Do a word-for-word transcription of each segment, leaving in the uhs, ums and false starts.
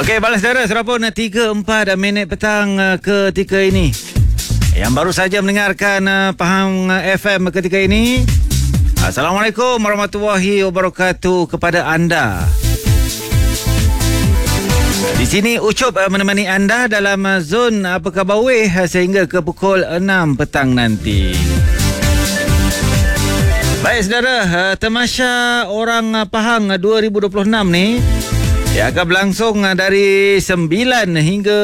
Okey, balas saudara, serapun tiga empat minit petang uh, ketika ini. Yang baru saja mendengarkan uh, Pahang uh, F M ketika ini. Assalamualaikum warahmatullahi wabarakatuh kepada anda. Di sini Ucup uh, menemani anda dalam uh, zon Apa Khabar Weh uh, sehingga ke pukul enam petang nanti. Baik saudara, uh, Tamasya Orang uh, Pahang uh, dua ribu dua puluh enam ni ya, akan berlangsung dari sembilan hingga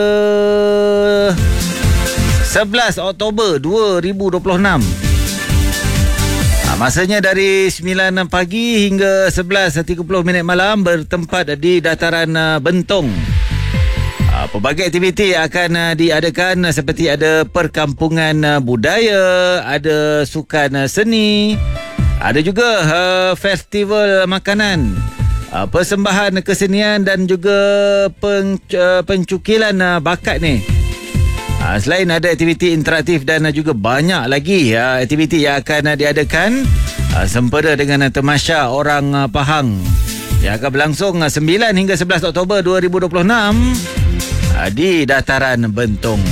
sebelas Oktober dua ribu dua puluh enam. Ha, masanya dari sembilan pagi hingga sebelas tiga puluh minit malam, bertempat di dataran Bentong. Ha, pelbagai aktiviti akan diadakan seperti ada perkampungan budaya, ada sukan seni, ada juga uh, festival makanan, Uh, persembahan kesenian dan juga pen, uh, pencukilan uh, bakat ni. Uh, selain ada aktiviti interaktif dan uh, juga banyak lagi uh, aktiviti yang akan uh, diadakan uh, sempena dengan uh, Tamasya Orang uh, Pahang yang akan berlangsung uh, sembilan hingga sebelas Oktober dua ribu dua puluh enam uh, di dataran Bentong.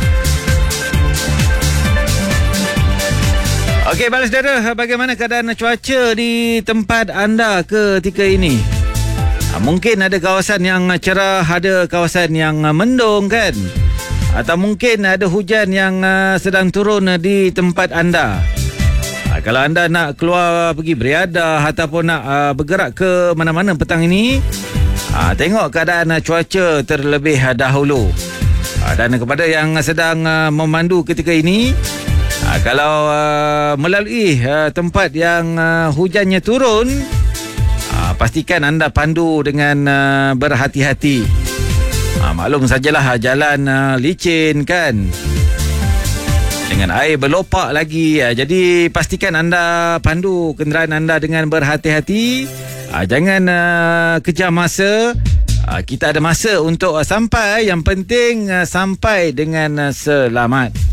Okey, balas saudara, bagaimana keadaan cuaca di tempat anda ketika ini? Ha, mungkin ada kawasan yang cerah, ada kawasan yang mendung kan? Atau mungkin ada hujan yang uh, sedang turun di tempat anda. Ha, kalau anda nak keluar pergi beriadah ataupun nak uh, bergerak ke mana-mana petang ini, ha, tengok keadaan uh, cuaca terlebih uh, dahulu. Ha, dan kepada yang sedang uh, memandu ketika ini, Ha, kalau uh, melalui uh, tempat yang uh, hujannya turun, uh, pastikan anda pandu dengan uh, berhati-hati. Ha, maklum sajalah jalan uh, licin kan, dengan air berlopak lagi. Uh, jadi pastikan anda pandu kenderaan anda dengan berhati-hati. Uh, jangan uh, kejar masa. Uh, kita ada masa untuk uh, sampai. Yang penting uh, sampai dengan uh, selamat.